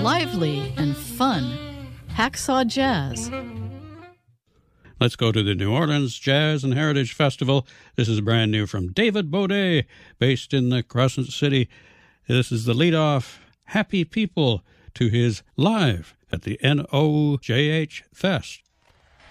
lively and fun. Hacksaw Jazz. Let's go to the New Orleans Jazz and Heritage Festival. This is brand new from David Baudet, based in the Crescent City. This is the lead-off Happy People to his Live at the NOJH Fest.